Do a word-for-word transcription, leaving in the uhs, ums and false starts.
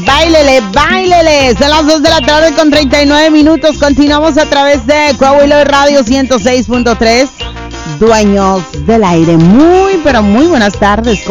Báilele, báilele. Son las dos de la tarde con treinta y nueve minutos. Continuamos a través de Coahuila Radio ciento seis punto tres. Dueños del aire. Muy, pero muy buenas tardes.